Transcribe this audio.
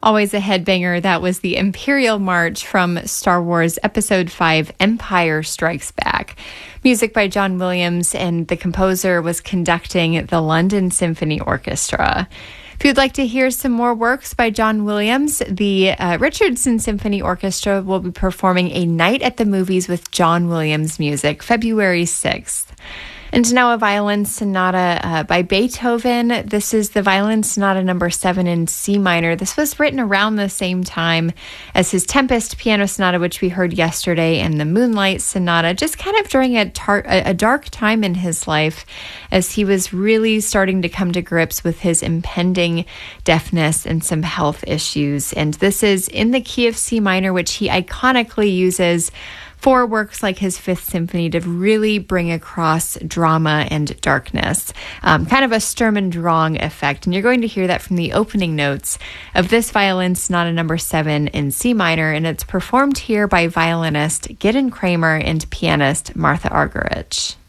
Always a headbanger. That was the Imperial March from Star Wars Episode 5, Empire Strikes Back. Music by John Williams, and the composer was conducting the London Symphony Orchestra. If you'd like to hear some more works by John Williams, the Richardson Symphony Orchestra will be performing A Night at the Movies with John Williams music, February 6th. And now a violin sonata by Beethoven. This is the Violin Sonata number 7 in C minor. This was written around the same time as his Tempest Piano Sonata, which we heard yesterday, and the Moonlight Sonata, just kind of during a dark time in his life as he was really starting to come to grips with his impending deafness and some health issues. And this is in the key of C minor, which he iconically uses for works like his Fifth Symphony to really bring across drama and darkness, kind of a Sturm und Drang effect. And you're going to hear that from the opening notes of this Violin Sonata number 7 in C minor, and it's performed here by violinist Gideon Kramer and pianist Martha Argerich.